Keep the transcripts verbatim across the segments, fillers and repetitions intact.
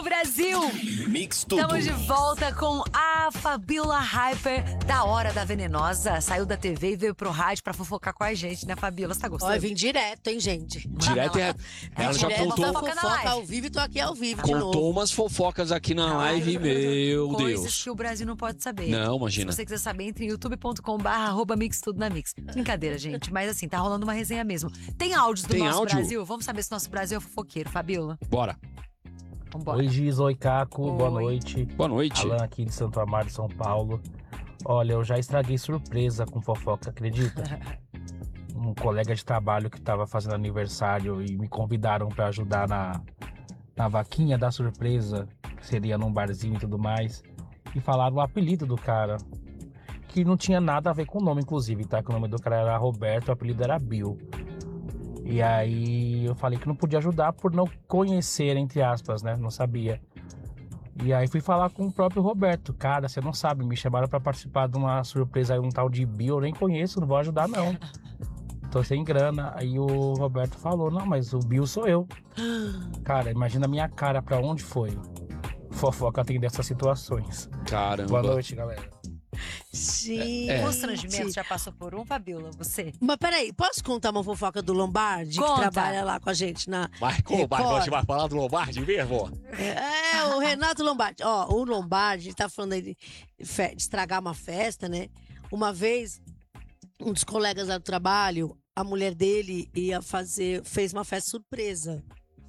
do Brasil! Mix tudo. Estamos de volta com a Fabiola Hyper, da Hora da Venenosa. Saiu da T V e veio pro rádio pra fofocar com a gente, né, Fabiola? Você tá gostando? Ó, eu vim direto, hein, gente? Direto é. Ela já direto, contou, fofoca, fofoca ao vivo e tô aqui ao vivo de contou novo. umas fofocas aqui na live, meu Coisas Deus. que o Brasil não pode saber. Não, imagina. Se você quiser saber, entre youtube ponto com barra arroba mix tudo na mix. Brincadeira, gente. Mas assim, tá rolando uma resenha mesmo. Tem áudios do Tem nosso áudio? Brasil? Vamos saber se nosso Brasil é fofoqueiro, Fabiola. Bora. Vambora. Oi, Giz, oi, Caco, Oi. boa noite. Boa noite. Alan aqui de Santo Amaro, São Paulo. Olha, eu já estraguei surpresa com fofoca, acredita? Um colega de trabalho que tava fazendo aniversário e me convidaram pra ajudar na, na vaquinha da surpresa, que seria num barzinho e tudo mais. E falaram o apelido do cara, que não tinha nada a ver com o nome, inclusive, tá? Que o nome do cara era Roberto, o apelido era Bill. E aí eu falei que não podia ajudar por não conhecer, entre aspas, né? Não sabia. E aí fui falar com o próprio Roberto. Cara, você não sabe, me chamaram pra participar de uma surpresa aí, um tal de Bill, eu nem conheço, não vou ajudar não. Tô sem grana. Aí o Roberto falou, não, mas o Bill sou eu. Cara, imagina a minha cara pra onde foi. Fofoca tem dessas situações. Caramba. Boa noite, galera. Gente. É. Constrangimento, já passou por um, Fabiola? Você? Mas peraí, posso contar uma fofoca do Lombardi? Conta. Que trabalha lá com a gente na... Marcou, mas Record. você vai falar do Lombardi mesmo? É, o Renato Lombardi. Ó, o Lombardi tá falando aí de, fe- de estragar uma festa, né? Uma vez, um dos colegas lá do trabalho, a mulher dele ia fazer, fez uma festa surpresa.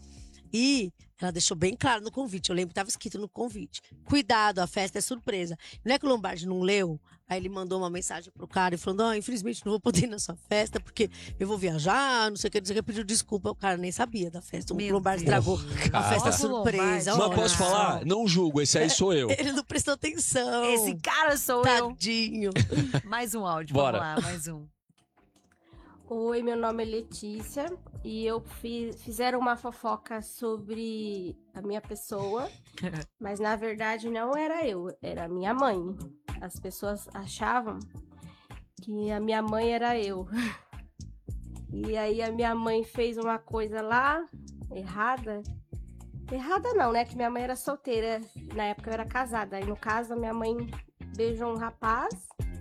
E ela deixou bem claro no convite. Eu lembro que estava escrito no convite. Cuidado, a festa é surpresa. Não é que o Lombardi não leu? Aí ele mandou uma mensagem pro cara e falou: não, infelizmente não vou poder ir na sua festa porque eu vou viajar, não sei o que, não sei o que. Pediu desculpa. O cara nem sabia da festa. O Meu Lombardi Deus. estragou a Cara. festa Nossa, surpresa. Lombardi. Mas olha. posso falar? Não julgo, esse aí sou eu. Ele não prestou atenção. Esse cara sou eu. Tadinho. Mais um áudio, Bora. vamos lá, mais um. Oi, meu nome é Letícia e eu fiz, fizeram uma fofoca sobre a minha pessoa, mas na verdade não era eu, era a minha mãe. As pessoas achavam que a minha mãe era eu. E aí a minha mãe fez uma coisa lá errada. Errada não, né? Que minha mãe era solteira. Na época eu era casada. Aí no caso a minha mãe beijou um rapaz.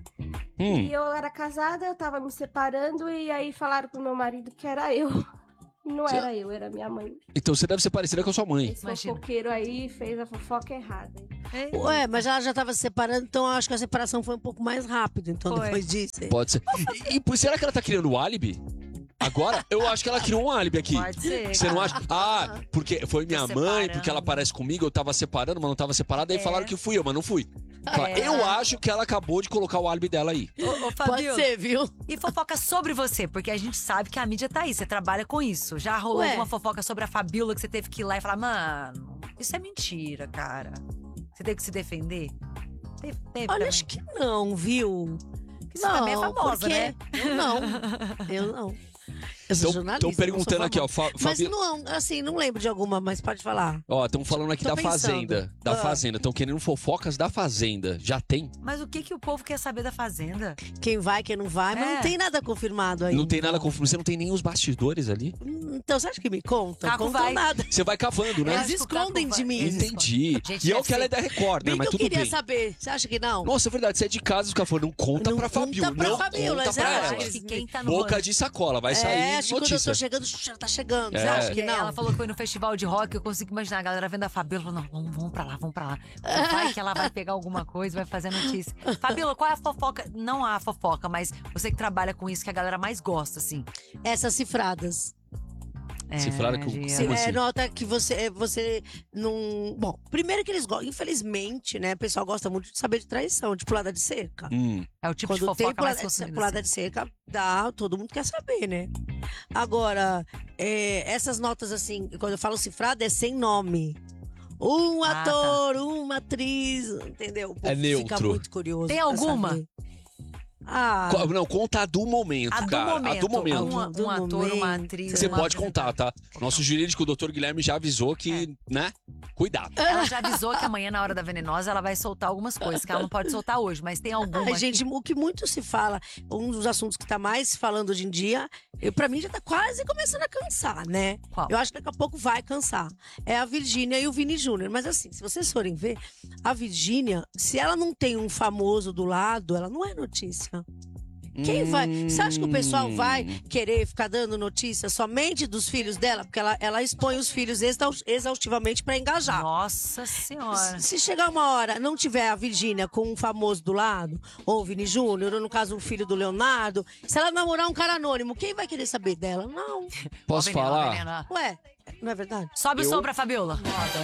Hum, E eu era casada, eu tava me separando e aí falaram pro meu marido que era eu. E não Cê- era eu, era minha mãe. então você deve ser parecida com a sua mãe. Esse Imagina. fofoqueiro aí fez a fofoca errada. Ué, mas ela já tava se separando, então eu acho que a separação foi um pouco mais rápido. Então, Foi. depois disso. Pode ser. E, e será que ela tá criando um álibi? Agora, eu acho que ela criou um álibi aqui. Pode ser. Você não acha? Ah, porque foi minha Tô mãe, separando. porque ela parece comigo, eu tava separando, mas não tava separada, aí É. falaram que fui eu, mas não fui. É. Eu acho que ela acabou de colocar o álibi dela aí. Ô, ô, Pode Fabiola, ser, viu? e fofoca sobre você, porque a gente sabe que a mídia tá aí, você trabalha com isso. Já rolou Ué. alguma fofoca sobre a Fabiola que você teve que ir lá e falar, mano, isso é mentira, cara. Você teve que se defender? Teve, teve Olha, também. acho que não, viu? Você também é famosa, porque... né? Eu não. Eu não. Eu sou jornalista. Estão perguntando não sou aqui, ó. famosa. Fa Mas Fabi... não, assim, não lembro de alguma, mas pode falar. Ó, estão falando aqui Tô da pensando. Fazenda. Da Ah. Fazenda. Estão querendo fofocas da Fazenda. Já tem? Mas o que que o povo quer saber da Fazenda? Quem vai, quem não vai, mas É. não tem nada confirmado ainda. Não tem nada confirmado. Você não tem nem os bastidores ali? Hum, Então, você acha que me conta? Caco Contam vai. nada. Você vai cavando, né? Eu Eles acho que o Caco escondem vai- de mim. Eles Entendi. Gente, E é o deve que ela ser- é da Record, né? Bem Mas que eu tudo queria bem. saber. Você acha que não? Nossa, é verdade. Você é de casa, os caras falaram, não conta Não pra conta Fabiola. pra Não Fabiola, conta você pra acha ela. que Acho que quem tá no Boca rolê- de sacola, vai É, sair acho que quando eu tô notícia. chegando, já tá chegando. Você É. acha que não? Ela falou que foi no festival de rock, eu consigo imaginar a galera vendo a Fabiola falando, não, vamos, vamos pra lá, vamos pra lá. Vai que ela vai pegar alguma coisa, vai fazer notícia. Fabiola, qual é a fofoca? Não a fofoca, mas você que trabalha com isso, que a galera mais gosta, assim. Essas cifradas. Cifrada com- Gia. Sim, Como é, assim? nota que você, você não... Bom, primeiro que eles gostam, infelizmente, né? O pessoal gosta muito de saber de traição, de pulada de cerca. Hum. É o tipo de Quando tem fofoca mais pulada, consumida. pulada assim. de cerca, dá, todo mundo quer saber, né? Agora, é, essas notas assim, quando eu falo cifrada, é sem nome. Um Ah, ator, uma atriz, entendeu? O povo É Fica neutro. muito curioso. Tem pra alguma? saber. Ah, Co- Não, conta a do momento, A do cara. momento. A do momento. Um, um Do ator, uma momento. atriz. Você uma pode apresentadora. contar, tá? Nosso jurídico, o doutor Guilherme, já avisou que, É. né? Cuidado. Ela já avisou que amanhã, na hora da venenosa, ela vai soltar algumas coisas que ela não pode soltar hoje, mas tem alguma. Ai, gente, que... o que muito se fala, um dos assuntos que tá mais falando hoje em dia, eu, pra mim já tá quase começando a cansar, né? Qual? Eu acho que daqui a pouco vai cansar. É a Virgínia e o Vini Júnior. Mas assim, se vocês forem ver, a Virgínia, se ela não tem um famoso do lado, ela não é notícia. Quem vai? Você acha que o pessoal vai querer ficar dando notícia somente dos filhos dela? Porque ela, ela expõe os filhos exaus- exaustivamente pra engajar. Nossa Senhora. Se chegar uma hora, não tiver a Virgínia com um famoso do lado, ou o Vini Júnior, ou no caso o filho do Leonardo, se ela namorar um cara anônimo, quem vai querer saber dela? Não. Posso Ó, veneno, falar? veneno. Ué, não é verdade? Sobe o Eu- som pra Fabiola.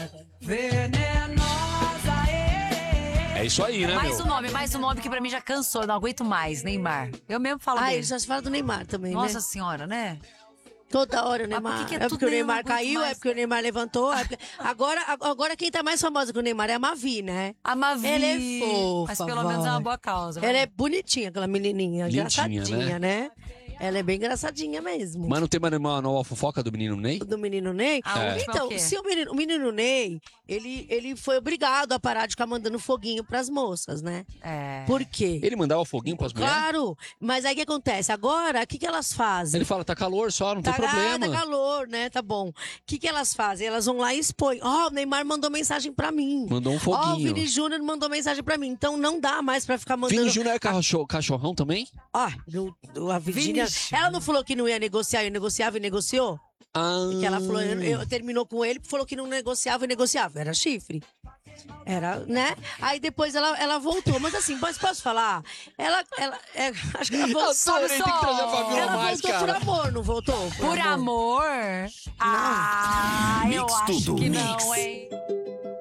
É isso aí, né, Mais meu? um nome, mais um nome que pra mim já cansou. Eu não aguento mais, Neymar. Eu mesmo falo Ah, dele. eles já se falam do Neymar também, Nossa né? Senhora, né? Toda hora o Mas por Neymar. que que é é tudo porque o Neymar Neymar, caiu, mais? é porque o Neymar levantou. É porque... agora, agora quem tá mais famosa que o Neymar é a Mavi, né? A Mavi. Ela é fofa, Mas pelo menos é uma vai. boa causa. Ela é bonitinha, aquela menininha, Lindinha, engraçadinha, né? Ela é bem engraçadinha mesmo. Mas não tem mais uma nova fofoca do menino Ney? Do menino Ney? A É. última é o Então, quê? se o menino, o menino Ney, ele, ele foi obrigado a parar de ficar mandando foguinho pras moças, né? É. Por quê? Ele mandava foguinho pras mulheres? Claro, mas aí o que acontece? Agora, o que, que elas fazem? Ele fala, tá calor só, não tem Tá, problema. tá calor, né? Tá bom. O que, que elas fazem? Elas vão lá e expõem. Ó, o Neymar mandou mensagem pra mim. Mandou um Ó, o foguinho. Vini Júnior mandou mensagem pra mim. Então não dá mais pra ficar mandando. Vini Júnior é cachorro, cachorrão também? Ó, do- do- a Virgínia. Vini Ela não falou que não ia negociar e negociava e negociou? Ah. Que ela falou, eu, eu- terminou com ele, falou que não negociava e negociava. Era chifre. Era, né? Aí depois ela, ela voltou. Mas assim, mas posso falar? Ela, ela é, acho que ela voltou. Adorei, tem que trazer a Fabiola Ela mais, voltou cara. por amor, não voltou? Por amor? Ah, eu Mix acho tudo, que mix. não, hein?